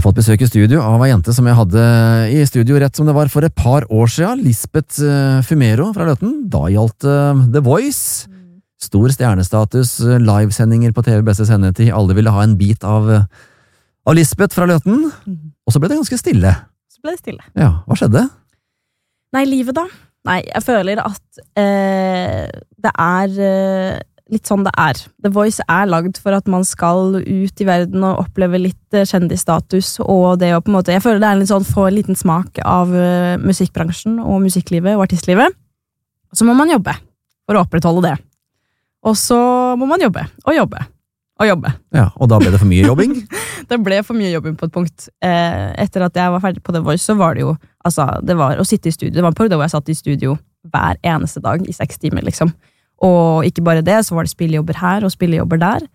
Jeg har fått besøk I studio av en jente som jeg hadde I studio rett som det var for et par år siden, Lisbeth Fumero fra Løten. Da gjaldt The Voice. Stor stjernestatus, livesendinger på TV beste sendetid. Alle ville ha en bit av Lisbeth fra Løten. Og så ble det ganske stille. Ja, hva skjedde? Nei, livet da. Nei, jeg føler at det litt sånn det The Voice lagd for at man skal ut I verden og oppleve litt kjendisstatus, og det å på en måte, jeg føler det litt sånn, få en liten smak av musikkbransjen og musikklivet og artistlivet. Og så må man jobbe for å opprettholde det. Og så må man jobbe, og jobbe, og jobbe. Ja, og da ble det for mye jobbing? Det ble for mye jobbing på et punkt. Etter at jeg var ferdig på The Voice, så var det jo, altså, det var å sitte I studio. Det var en periode hvor jeg satt I studio hver eneste dag I 6 timer, liksom. Og ikke bare det, så var det spillejobber her og spillejobber der.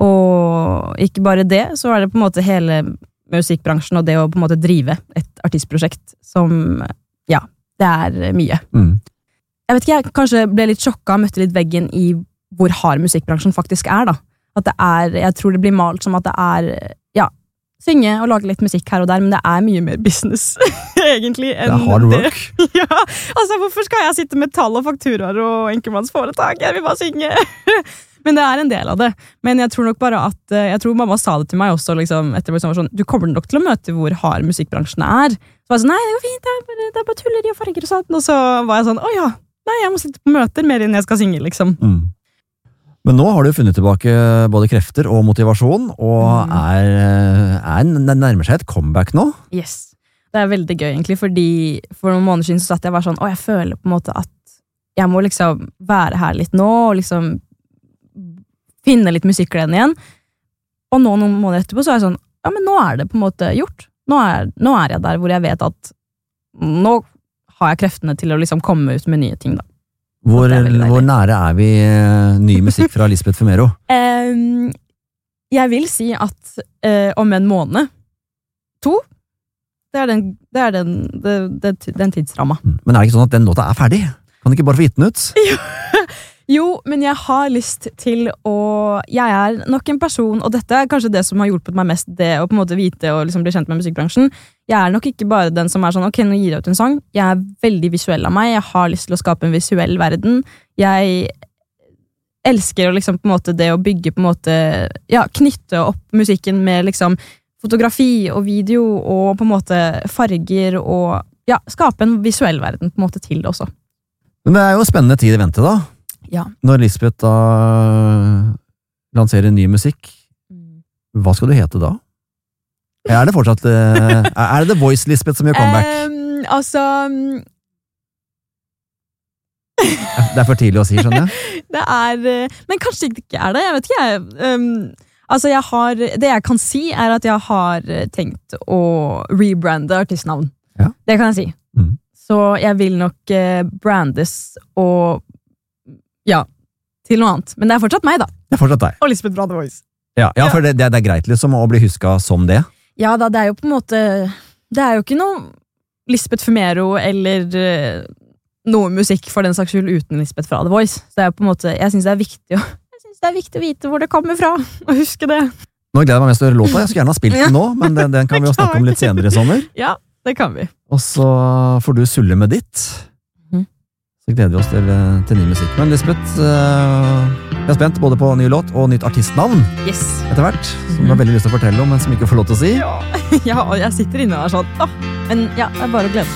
Og ikke bare det, så var det på en måte hele musikkbransjen og det å på en måte drive et artistprosjekt som, ja, det mye. Jeg vet ikke, jeg kanskje ble litt sjokket, møtte litt veggen I hvor hard musikkbransjen faktisk da. At det jeg tror det blir malt som at det ja, synge og lage litt musikk her og der, men det mye mer business, egentlig, enn det. Hard work. Ja, altså hvorfor skal jeg sitte med tall og fakturaer og enkeltmannsforetak? Jeg vil bare synge. Men det en del av det. Men jeg tror nok bare at, jeg tror mamma sa det til meg også, liksom, etter det var sånn, du kommer nok til å møte hvor hard musikkbransjen Så var jeg sånn, nei, det går fint, det bare tulleri og farger og sånt. Og så var jeg sånn, ja, nei, jeg må sitte på møter mer enn jeg skal synge, liksom. Men nå har du funnet tilbake både krefter og motivasjon, og nærmer seg et comeback nå. Yes, det veldig gøy egentlig, fordi for noen måneder siden så satt jeg bare sånn, jeg føler på en måte at jeg må liksom være her litt nå, og liksom finne litt musikkgleden igjen. Og nå noen måneder etterpå så jeg sånn, ja, men nå det på en måte gjort. Nå jeg der hvor jeg vet at nå har jeg kreftene til å liksom komme ut med nye ting da. Hvor nære vi ny musikk fra Lisbeth Fumero? Jeg vil si at om en måned 2 det den tidsramma. Men det ikke sånn at den låta ferdig? Kan du ikke bare få gitt den ut? Jo, men jeg har lyst til å jeg nok en person, og dette kanskje det som har hjulpet meg mest, det å på en måte vite og liksom bli kjent med musikkbransjen. Jeg nok ikke bare den som sånn, ok, nå gir jeg ut en sang. Jeg veldig visuell av meg, jeg har lyst til å skape en visuell verden. Jeg elsker å liksom på en måte det å bygge på en måte, ja, knytte opp musikken med liksom fotografi og video og på en måte farger og ja, skape en visuell verden på en måte til det også. Men det jo spennende tid I vente da. Ja. Når Lisbeth da lanserer ny musikk, hva skal du hete da? Det fortsatt det The Voice Lisbeth som gjør comeback? Altså det for tidlig å si, skjønner jeg? Det men kanskje ikke det, jeg vet ikke altså det jeg kan si at jeg har tenkt å rebrande artistnavn. Ja. Det kan jeg si. Så jeg vil nok brandes og ja, til noe annet. Men det fortsatt meg da. Det fortsatt deg. Og Lisbeth fra The Voice. Ja, for det greit liksom å bli husket som det. Ja da, det jo på en måte, det jo ikke noe Lisbeth Fumero eller noe musikk for den saks skyld uten Lisbeth fra The Voice. Så det på en måte, jeg synes det viktig å vite hvor det kommer fra, og huske det. Nå gleder jeg meg mest til å høre låta. Jeg skulle gjerne ha spilt den nå, men den kan vi jo snakke om litt senere I sommer. Ja, det kan vi. Og så får du sulle med ditt. Så gleder vi oss til ny musikk. Men Lisbeth, jeg spent både på ny låt og nytt artistnavn etter hvert, som du har veldig lyst til å fortelle om, men som ikke får lov til å si. Ja, og jeg sitter inne og sånn, men ja, det bare å glede seg.